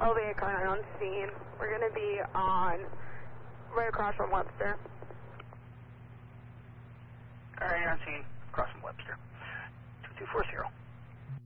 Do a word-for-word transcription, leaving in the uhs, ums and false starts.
Elvia coming on scene. We're going to be on, right across from Webster. Alright, you're on scene, across from Webster. two two four zero.